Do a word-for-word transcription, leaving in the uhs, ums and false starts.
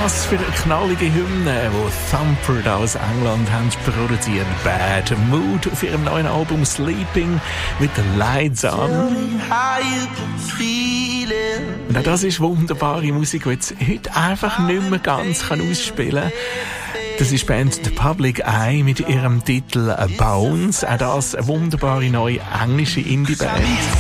Was für eine knallige Hymne, die Thumper aus England haben produziert. Bad Mood auf ihrem neuen Album Sleeping with the Lights On. Und auch das ist wunderbare Musik, die jetzt heute einfach nicht mehr ganz kann ausspielen kann. Das ist die Band The Public Eye mit ihrem Titel Bones. Auch das eine wunderbare neue englische Indie-Band.